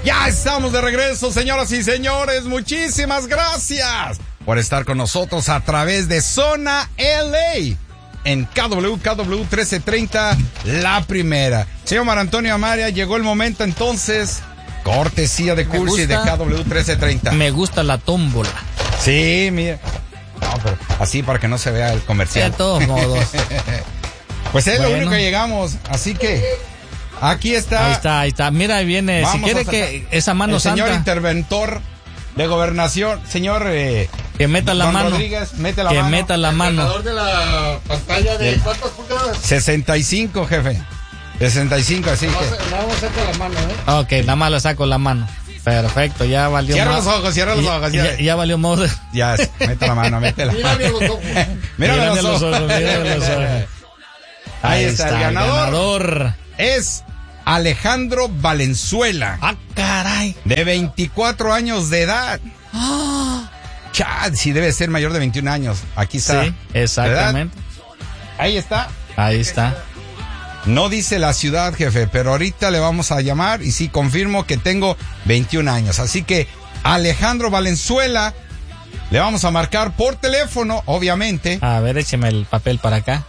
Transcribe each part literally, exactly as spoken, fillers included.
Ya estamos de regreso, señoras y señores. Muchísimas gracias por estar con nosotros a través de Zona L A en K W K W trece treinta, la primera. Señor Mar Antonio Amaria, llegó el momento entonces. Cortesía de Cursi y de K W trece treinta. Me gusta la tómbola. Sí, mira. No, pero así para que no se vea el comercial. De todos modos. Pues es bueno. lo único que llegamos, así que aquí está. Ahí está, ahí está. Mira, ahí viene. Vamos si quiere a que esa mano el santa. Señor interventor de gobernación, señor eh, que meta la Don mano. Rodríguez, mete la que mano. meta la mano. De la pantalla de ¿cuántas pulgadas? sesenta y cinco, jefe. sesenta y cinco, así No, que. no vamos a sacar la mano, ¿eh? Ok, nada más la saco la mano. Perfecto, ya valió. Cierra más. los ojos, cierra los ya, ojos. Ya, ya, ya valió modo. ya mete la mano, mete la mano. Mírame los ojos. Mírame los ojos. Mírame los ojos. Ahí, Ahí está, el ganador. ganador. Es Alejandro Valenzuela. Ah, caray. De veinticuatro años de edad. Ah. Chad, sí debe ser mayor de veintiún años. Aquí está. Sí, exactamente. Ahí está. Ahí está. No dice la ciudad, jefe, pero ahorita le vamos a llamar y sí confirmo que tengo veintiún años. Así que Alejandro Valenzuela, le vamos a marcar por teléfono, obviamente. A ver, écheme el papel para acá.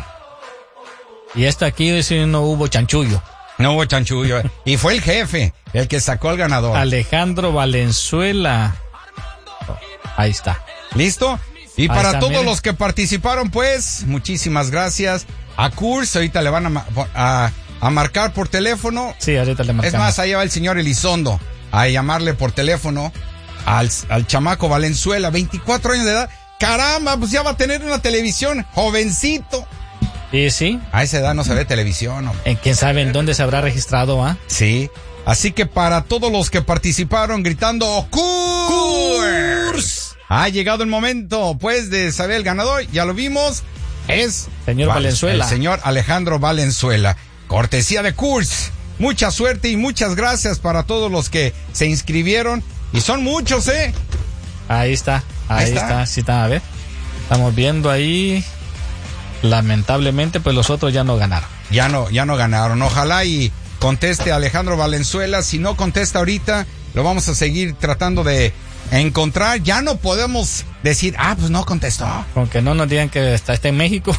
Y esto aquí sí no hubo chanchullo. No hubo chanchullo. Y fue el jefe el que sacó al ganador. Alejandro Valenzuela. Ahí está. ¿Listo? Y para está, todos miren. los que participaron, pues, muchísimas gracias. A Kurs, ahorita le van a, a, a marcar por teléfono. Sí, ahorita le marcamos. Es más, ahí va el señor Elizondo a llamarle por teléfono al, al chamaco Valenzuela, veinticuatro años de edad. Caramba, pues ya va a tener una televisión, jovencito. Sí, sí. A esa edad no se ve televisión, hombre. En quién sabe en dónde se habrá registrado, ¿ah? ¿eh? Sí. Así que para todos los que participaron gritando Kurs, ha llegado el momento, pues, de saber el ganador. Ya lo vimos. Es señor Val- Valenzuela. El señor Alejandro Valenzuela. Cortesía de Kurs. Mucha suerte y muchas gracias para todos los que se inscribieron. Y son muchos, ¿eh? Ahí está. Ahí, Ahí está. está. Sí está, a ver. Estamos viendo ahí. Lamentablemente, pues los otros ya no ganaron. Ya no, ya no ganaron. Ojalá y conteste Alejandro Valenzuela. Si no contesta ahorita, lo vamos a seguir tratando de encontrar. Ya no podemos decir, ah, pues no contestó. Aunque no nos digan que está, está en México.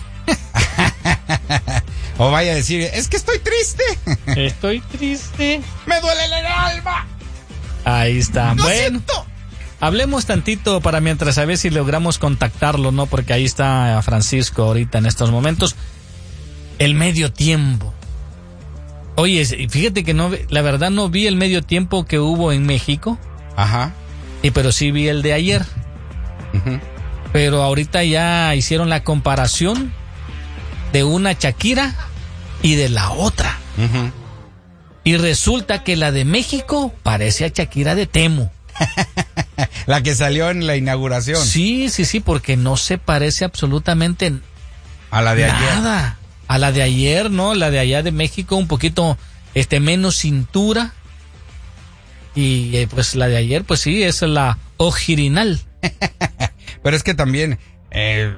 O vaya a decir, es que estoy triste. Estoy triste. Me duele el alma. Ahí está. Lo Bueno, siento. hablemos tantito para mientras a ver si logramos contactarlo, ¿no? Porque ahí está Francisco ahorita en estos momentos. El medio tiempo. Oye, fíjate que no, la verdad no vi el medio tiempo que hubo en México. Ajá. Y pero sí vi el de ayer. Uh-huh. Pero ahorita ya hicieron la comparación de una Shakira y de la otra. Uh-huh. Y resulta que la de México parece a Shakira de Temu. La que salió en la inauguración. Sí, sí, sí, porque no se parece absolutamente A la de ayer. nada a la de ayer, ¿no? La de allá de México un poquito este menos cintura. Y eh, pues la de ayer, pues sí, es la original. Pero es que también, eh,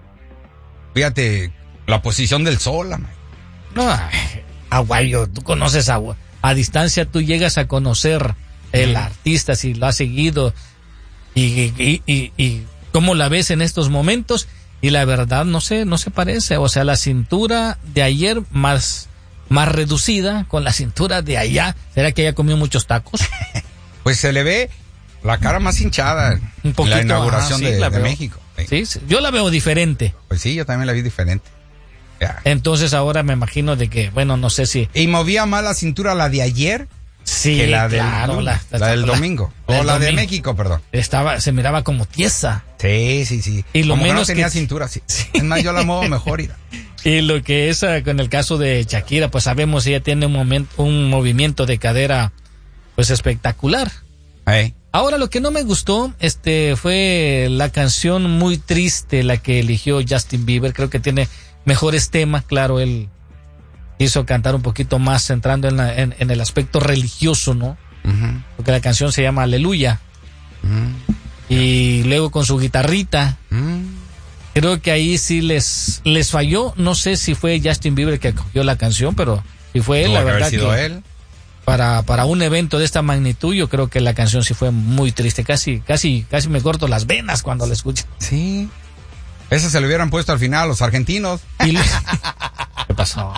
fíjate, la posición del sol. Amay. No, ay, Aguayo, tú conoces a a distancia, tú llegas a conocer el Mm. artista si lo has seguido y, y, y, y cómo la ves en estos momentos y la verdad no sé, no se parece. O sea, la cintura de ayer más, más reducida con la cintura de allá. ¿Será que ella comió muchos tacos? Pues se le ve la cara más hinchada Un poquito, en la inauguración ajá, sí, de, la de veo. México. Sí, sí, yo la veo diferente. Pues sí, yo también la vi diferente. Ya. Entonces ahora me imagino de que, bueno, no sé si... Y movía más la cintura la de ayer Sí, que la del, claro, lunes, la, la del la- domingo. la o la de domingo. México, perdón. Estaba, se miraba como tiesa. Sí, sí, sí. Y lo Como que menos no tenía que- cintura, sí. Es más, yo la muevo mejor. Ira. Y lo que es ah, con el caso de Shakira, pues sabemos ella tiene un momento, un movimiento de cadera, pues espectacular. Hey. Ahora lo que no me gustó, este, fue la canción muy triste, la que eligió Justin Bieber. Creo que tiene mejores temas, claro, él hizo cantar un poquito más centrando en, la, en, en el aspecto religioso, ¿no? Uh-huh. Porque la canción se llama Aleluya. Uh-huh. Y luego con su guitarrita, Uh-huh. creo que ahí sí les, les falló. No sé si fue Justin Bieber que cogió la canción, pero si fue él, Tuvo la que haber verdad sido que él. para, para un evento de esta magnitud, yo creo que la canción sí fue muy triste. Casi, casi, casi me corto las venas cuando la escucho. Sí. Ese se lo hubieran puesto al final los argentinos. Y le... ¿Qué pasó?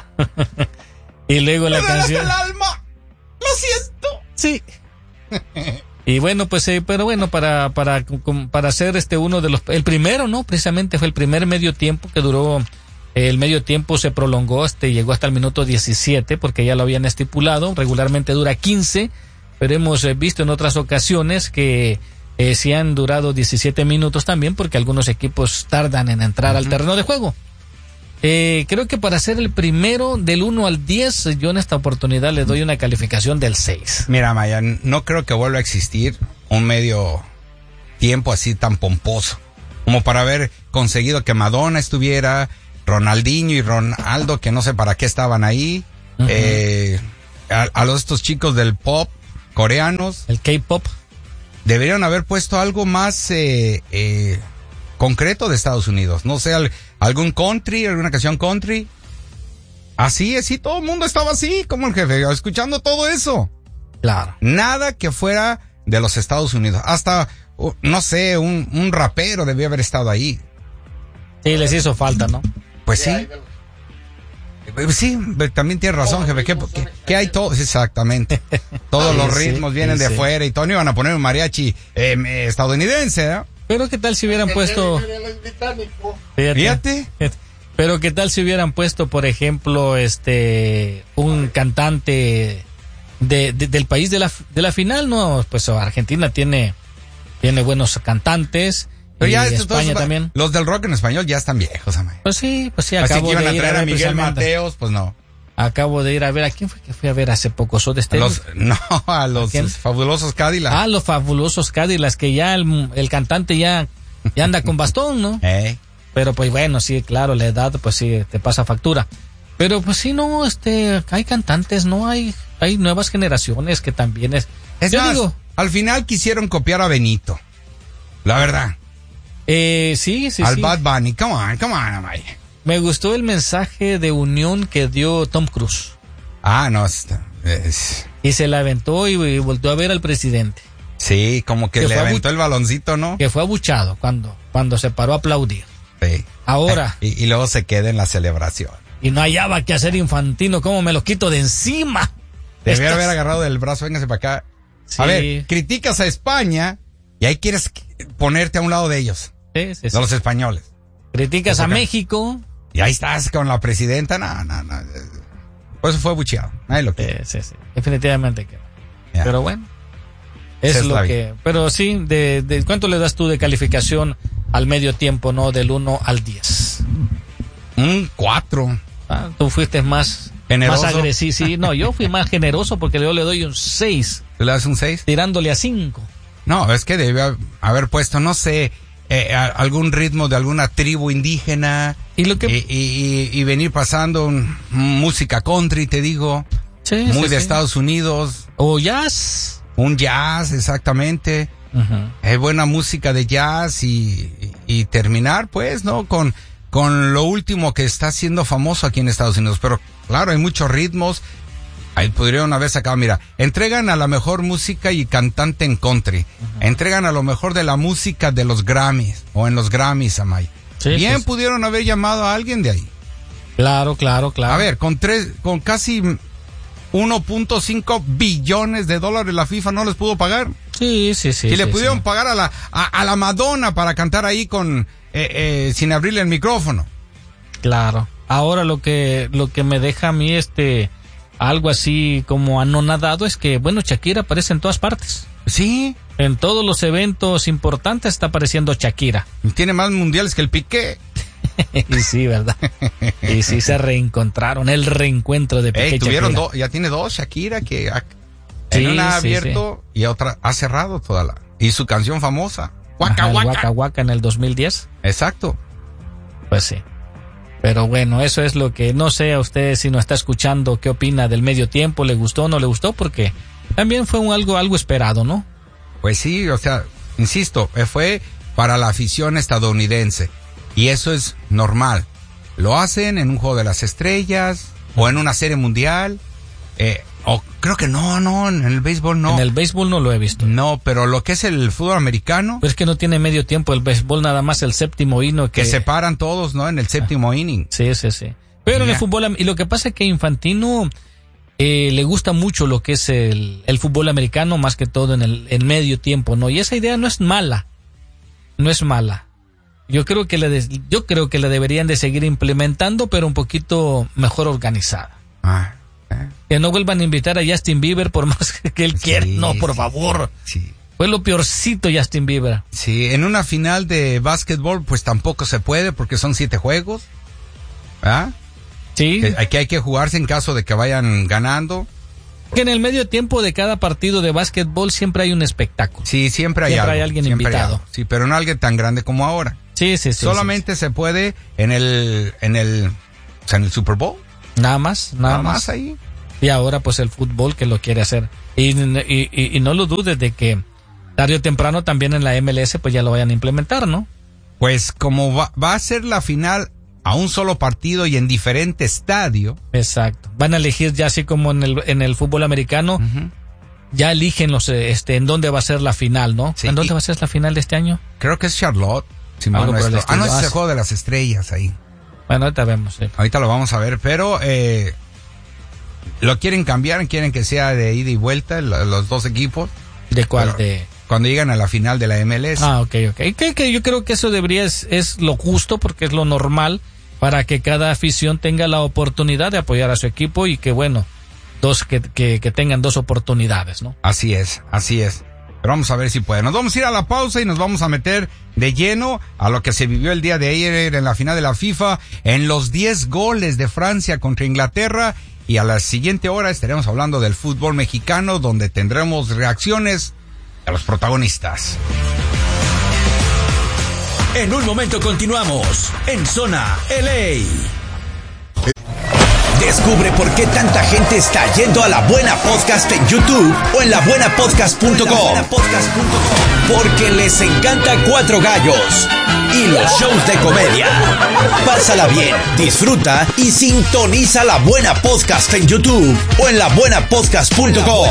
Y luego la ¡Me canción. el alma! ¡Lo siento! Sí. Y bueno, pues, eh, pero bueno, para, para, para ser este uno de los, el primero, ¿no? Precisamente fue el primer medio tiempo que duró, eh, el medio tiempo se prolongó, este, llegó hasta el minuto diecisiete, porque ya lo habían estipulado, regularmente dura quince, pero hemos eh, visto en otras ocasiones que eh, sí han durado diecisiete minutos también, porque algunos equipos tardan en entrar uh-huh. al terreno de juego. Eh, creo que para ser el primero del uno al diez, yo en esta oportunidad le doy una calificación del seis. Mira, Maya, no creo que vuelva a existir un medio tiempo así tan pomposo como para haber conseguido que Madonna estuviera, Ronaldinho y Ronaldo, que no sé para qué estaban ahí, uh-huh. eh, a, a los estos chicos del pop coreanos, el K-pop, deberían haber puesto algo más eh, eh, concreto de Estados Unidos, no sé, al, algún country, alguna canción country. Así es, sí, todo el mundo estaba así, como el jefe, escuchando todo eso. Claro. Nada que fuera de los Estados Unidos. Hasta, uh, no sé, un, un rapero debió haber estado ahí. Sí, les hizo falta, ¿no? Pues sí. Sí, también tienes razón, jefe. ¿Qué, qué, qué hay todo? Exactamente. Todos los ritmos sí, vienen sí, de sí. fuera y todo. No iban a poner un mariachi eh, estadounidense, ¿no? Pero qué tal si hubieran puesto... Fíjate. Fíjate. Pero qué tal si hubieran puesto, por ejemplo, este, un cantante de, de del país de la de la final, ¿no? Pues Argentina tiene, tiene buenos cantantes. Pero ya España todos, también. Los del rock en español ya están viejos, amay. Pues sí, pues sí, acabo acabo Así que iban de a ir traer a, a Miguel Mateos, pues no. Acabo de ir a ver, ¿a quién fue que fui a ver hace poco? ¿So de este? Los, no, a los ¿A fabulosos Cadillacs. Ah, los fabulosos Cadillacs, que ya el, el cantante ya, ya anda con bastón, ¿no? Eh. Pero pues bueno, sí, claro, la edad pues sí te pasa factura. Pero pues sí, no, este, hay cantantes, no hay, hay nuevas generaciones que también es. Es Yo más, digo, al final quisieron copiar a Benito. La verdad. Eh, sí, sí, Al sí. Bad Bunny, come on, come on, amay. Me gustó el mensaje de unión que dio Tom Cruise. Ah, no, es, es... Y se la aventó y, y volvió a ver al presidente. Sí, como que, que le aventó abu- el baloncito, ¿no? Que fue abuchado cuando, cuando se paró a aplaudir. Sí. Ahora. Y, y luego se queda en la celebración. Y no hallaba que hacer Infantino, ¿cómo me lo quito de encima? Debería haber agarrado del brazo, véngase para acá. Sí. A ver, criticas a España y ahí quieres ponerte a un lado de ellos. Sí, sí, de sí. los españoles. Criticas a México. Y ahí estás con la presidenta, no, no, no. Por eso fue bucheado. Nadie lo quiere. Sí, sí, sí. Definitivamente que no. Yeah. Pero bueno. Es, es lo que. Vida. Pero sí, de, de ¿cuánto le das tú de calificación al medio tiempo, no? Del uno al diez. Un cuatro. Ah, tú fuiste más. Generoso. Más agresivo. Sí, no, yo fui más generoso porque yo le doy un seis. ¿Tú le das un seis? Tirándole a cinco. No, es que debió haber puesto, no sé. Eh, algún ritmo de alguna tribu indígena y lo que y, y, y venir pasando un, música country, te digo, sí, muy sí, de sí. Estados Unidos, o jazz, un jazz, exactamente, uh-huh. eh, buena música de jazz y, y, y terminar pues, ¿no? Con, con lo último que está siendo famoso aquí en Estados Unidos, pero claro, hay muchos ritmos. Ahí podrían haber sacado, mira, entregan a la mejor música y cantante en country. Uh-huh. Entregan a lo mejor de la música de los Grammys, o en los Grammys, Amay. Sí, Bien sí, sí. pudieron haber llamado a alguien de ahí. Claro, claro, claro. A ver, con tres, con casi uno punto cinco billones de dólares la FIFA no les pudo pagar. Sí, sí, sí. Si sí, le pudieron sí. pagar a la, a, a la Madonna para cantar ahí con, eh, eh, sin abrirle el micrófono. Claro. Ahora lo que, lo que me deja a mí este, algo así como anonadado es que, bueno, Shakira aparece en todas partes. Sí. En todos los eventos importantes está apareciendo Shakira. Tiene más mundiales que el Piqué. Y sí, ¿verdad? Y sí se reencontraron, el reencuentro de Piqué. Ey, tuvieron dos, ya tiene dos Shakira que ha, sí, en una ha abierto sí, sí. y otra ha cerrado toda la, y su canción famosa. Waka Ajá, Waka. Waka Waka en el dos mil diez. Exacto. Pues sí. Pero bueno, eso es lo que, no sé a usted si nos está escuchando, qué opina del medio tiempo, le gustó o no le gustó, porque también fue un algo, algo esperado, ¿no? Pues sí, o sea, insisto, fue para la afición estadounidense, y eso es normal. Lo hacen en un juego de las estrellas, o en una serie mundial, eh, Oh, creo que no, no, en el béisbol no. En el béisbol no lo he visto. No, pero lo que es el fútbol americano. Pues es que no tiene medio tiempo el béisbol, nada más el séptimo inning. Que, que se paran todos, ¿no? En el séptimo inning. Sí, sí, sí. Pero yeah. en el fútbol, y lo que pasa es que Infantino eh, le gusta mucho lo que es el, el fútbol americano, más que todo en el en medio tiempo, ¿no? Y esa idea no es mala. No es mala. Yo creo que le de, yo creo que la deberían de seguir implementando, pero un poquito mejor organizada. Ah, eh. Que no vuelvan a invitar a Justin Bieber por más que él sí, quiera. No, por favor. Sí. Fue lo peorcito Justin Bieber. Sí, en una final de básquetbol pues tampoco se puede porque son siete juegos. ¿Ah? Sí. Que aquí hay que jugarse en caso de que vayan ganando. Que en el medio tiempo de cada partido de básquetbol siempre hay un espectáculo. Sí, siempre hay siempre algo. hay alguien siempre invitado. Hay sí, pero no alguien tan grande como ahora. Sí, sí, sí. Solamente sí, sí. se puede en el, en el, o sea, en el Super Bowl. Nada más, nada, nada más. más ahí. Y ahora pues el fútbol que lo quiere hacer. Y, y, y, y no lo dudes de que tarde o temprano también en la M L S pues ya lo vayan a implementar, ¿no? Pues como va, va a ser la final a un solo partido y en diferente estadio. Exacto. Van a elegir ya así como en el en el fútbol americano, uh-huh. ya eligen los este en dónde va a ser la final, ¿no? Sí, ¿en dónde va a ser la final de este año? Creo que es Charlotte. Si no, no es ah, no, es el juego de las estrellas ahí. Bueno, ahorita vemos. Sí. Ahorita lo vamos a ver, pero eh, lo quieren cambiar, quieren que sea de ida y vuelta los dos equipos. ¿De cuál? De cuando llegan a la final de la M L S. Ah, ok, ok. Que, que yo creo que eso debería es, es lo justo porque es lo normal para que cada afición tenga la oportunidad de apoyar a su equipo y que, bueno, dos que, que, que tengan dos oportunidades, ¿no? Así es, así es. Pero vamos a ver si puede. Nos vamos a ir a la pausa y nos vamos a meter de lleno a lo que se vivió el día de ayer en la final de la FIFA, en los diez goles de Francia contra Inglaterra. Y a la siguiente hora estaremos hablando del fútbol mexicano, donde tendremos reacciones a los protagonistas. En un momento continuamos en Zona L A. Descubre por qué tanta gente está yendo a La Buena Podcast en YouTube o en la buena podcast punto com. Porque les encanta Cuatro Gallos y los shows de comedia. Pásala bien, disfruta y sintoniza La Buena Podcast en YouTube o en la buena podcast punto com.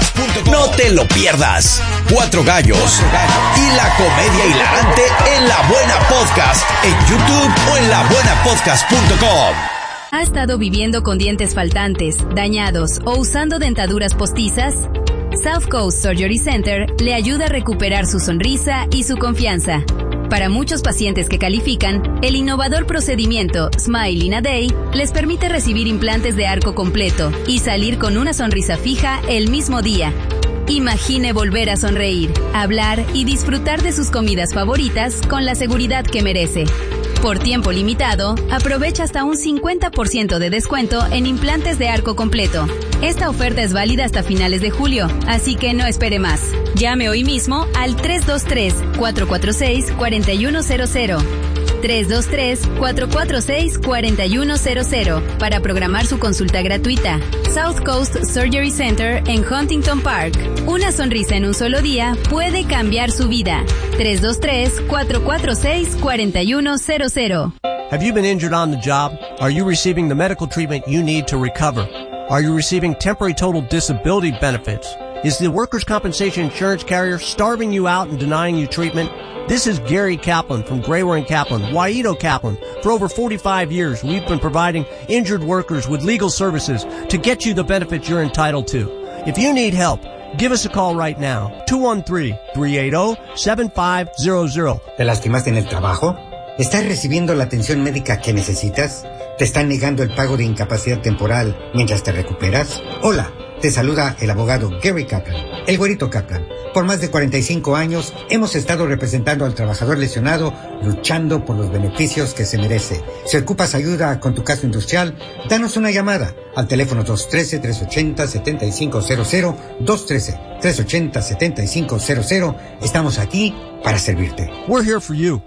No te lo pierdas. Cuatro Gallos y la comedia hilarante en La Buena Podcast en YouTube o en la buena podcast punto com. ¿Ha estado viviendo con dientes faltantes, dañados o usando dentaduras postizas? South Coast Surgery Center le ayuda a recuperar su sonrisa y su confianza. Para muchos pacientes que califican, el innovador procedimiento Smile in a Day les permite recibir implantes de arco completo y salir con una sonrisa fija el mismo día. Imagine volver a sonreír, hablar y disfrutar de sus comidas favoritas con la seguridad que merece. Por tiempo limitado, aprovecha hasta un cincuenta por ciento de descuento en implantes de arco completo. Esta oferta es válida hasta finales de julio, así que no espere más. Llame hoy mismo al tres dos tres, cuatro cuatro seis, cuatro uno cero cero. tres dos tres, cuatro cuatro seis, cuatro uno cero cero para programar su consulta gratuita. South Coast Surgery Center en Huntington Park. Una sonrisa en un solo día puede cambiar su vida. tres dos tres, cuatro cuatro seis, cuatro uno cero cero. Have you been injured on the job? Are you receiving the medical treatment you need to recover? Are you receiving temporary total disability benefits? Is the workers' compensation insurance carrier starving you out and denying you treatment? This is Gary Kaplan from Grayware and Kaplan, Waito Kaplan. For over forty-five years, we've been providing injured workers with legal services to get you the benefits you're entitled to. If you need help, give us a call right now, two one three, three eight zero, seven five zero zero. ¿Te lastimaste en el trabajo? ¿Estás recibiendo la atención médica que necesitas? ¿Te están negando el pago de incapacidad temporal mientras te recuperas? Hola, te saluda el abogado Gary Kaplan, el güerito Kaplan. Por más de cuarenta y cinco años hemos estado representando al trabajador lesionado, luchando por los beneficios que se merece. Si ocupas ayuda con tu caso industrial, danos una llamada al teléfono dos uno tres, tres ocho cero, siete cinco cero cero, dos uno tres, tres ocho cero, siete cinco cero cero. Estamos aquí para servirte. We're here for you.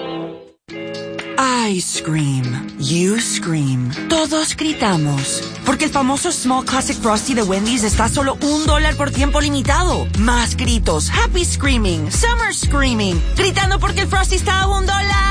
I scream. You scream. Todos gritamos. Porque el famoso Small Classic Frosty de Wendy's está a solo un dólar por tiempo limitado. Más gritos. Happy Screaming. Summer Screaming. Gritando porque el Frosty está a un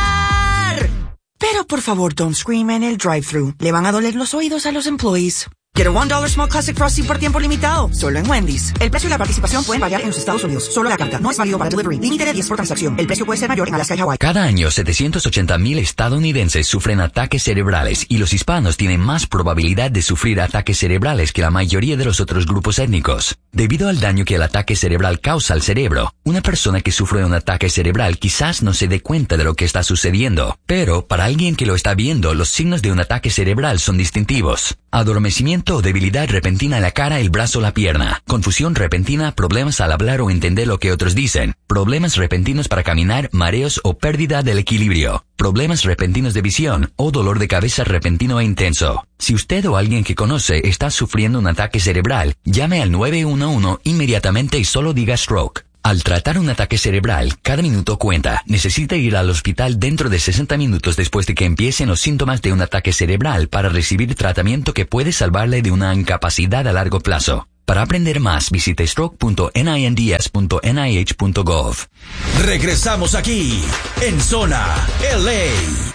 dólar. Pero por favor, don't scream en el drive-thru. Le van a doler los oídos a los employees. Get a one dollar Small Classic Frosty por tiempo limitado, solo en Wendy's. El precio y la participación pueden variar en los Estados Unidos. Solo la carta no es válido para delivery. Límite de diez por transacción. El precio puede ser mayor en Alaska y Hawái. Cada año, setecientos ochenta mil estadounidenses sufren ataques cerebrales y los hispanos tienen más probabilidad de sufrir ataques cerebrales que la mayoría de los otros grupos étnicos. Debido al daño que el ataque cerebral causa al cerebro, una persona que sufre un ataque cerebral quizás no se dé cuenta de lo que está sucediendo, pero para alguien que lo está viendo, los signos de un ataque cerebral son distintivos. Adormecimiento o debilidad repentina en la cara, el brazo o la pierna. Confusión repentina, problemas al hablar o entender lo que otros dicen. Problemas repentinos para caminar, mareos o pérdida del equilibrio. Problemas repentinos de visión o dolor de cabeza repentino e intenso. Si usted o alguien que conoce está sufriendo un ataque cerebral, llame al nueve uno uno inmediatamente y solo diga stroke. Al tratar un ataque cerebral, cada minuto cuenta. Necesita ir al hospital dentro de sesenta minutos después de que empiecen los síntomas de un ataque cerebral para recibir tratamiento que puede salvarle de una incapacidad a largo plazo. Para aprender más, visite stroke punto ninds punto n i h punto gov. Regresamos aquí, en Zona L A.